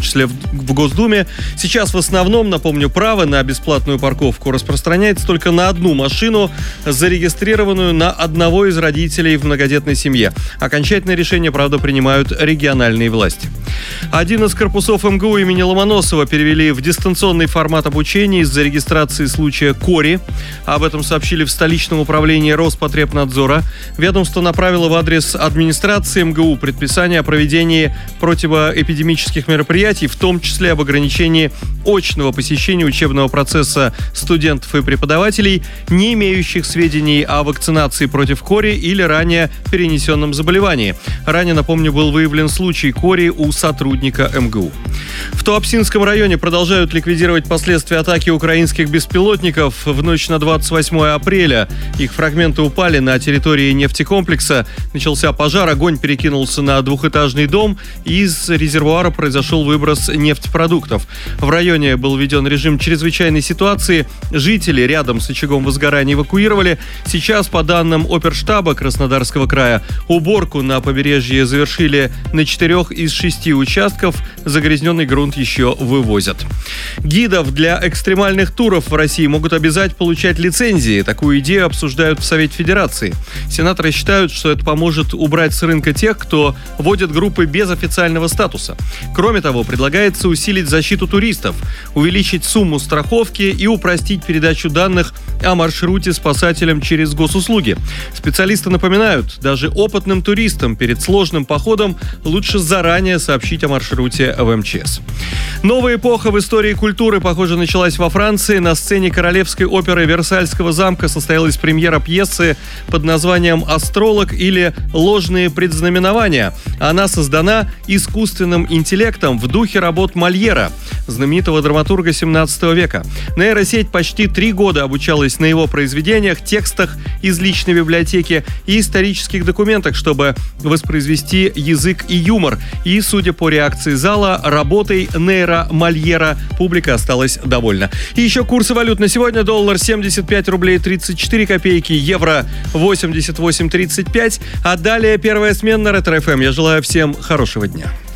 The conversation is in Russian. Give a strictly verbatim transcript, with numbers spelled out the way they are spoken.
числе в, в Госдуме. Сейчас в основном, напомню, право на бесплатную парковку распространяется только на одну машину, зарегистрированную на одного из родителей в многодетной семье. Окончательное решение, правда, принимают региональные власти. Один из корпусов эм гэ у имени Ломоносова перевели в дистанционный формат обучения из-за регистрации случая кори. Об этом сообщили в столичном управлении Роспотребнадзора. Ведомство направило в адрес администрации эм гэ у предписание о проведении противоэпидемических мероприятий, в том числе об ограничении очного посещения учебного процесса студентов и преподавателей, не имеющих сведений о вакцинации против кори или ранее перенесенном заболевании. Ранее, напомню, был выявлен случай кори у сотрудника эм гэ у. В Туапсинском районе продолжают ликвидировать последствия атаки украинских беспилотников в ночь на двадцать восьмое апреля. Их фрагменты упали на территории нефтекомплекса. Начался пожар, огонь перекинулся на двухэтажный дом, и из резервуара произошел выброс нефтепродуктов. В районе был введен режим чрезвычайной ситуации. Жители рядом с очагом возгорания эвакуировали. Сейчас, по данным оперштаба Краснодарского края, уборку на побережье завершили на четырех из шести участков. Загрязненный грунт еще вывозят. Гидов для экстремальных туров в России могут обязать получать лицензии. Такую идею обсуждают в Совете Федерации. Сенаторы считают, что это поможет убрать с рынка тех, кто водит группы без официального статуса. Кроме того, предлагается усилить защиту туристов, увеличить сумму страховки и упростить передачу данных о маршруте спасателям через госуслуги. Специалисты напоминают, даже опытным туристам перед сложным походом лучше заранее сообщить о маршруте в эм че эс. Новая эпоха в истории культуры, похоже, началась во Франции. На сцене Королевской оперы Версальского замка состоялась премьера пьесы под названием «Астролог» или «Ложные предзнаменования». Она создана искусственным интеллектом в духе работ Мольера, знаменитого драматурга семнадцатого века. Нейросеть почти три года обучалась на его произведениях, текстах из личной библиотеки и исторических документах, чтобы воспроизвести язык и юмор. И, судя по реакции зала, работой нейромольера публика осталась довольна. И еще курсы валют на сегодня. Доллар семьдесят пять рублей тридцать четыре копейки, евро восемьдесят восемь тридцать пять. А далее первая смена на Ретро эф эм. Я желаю всем хорошего дня.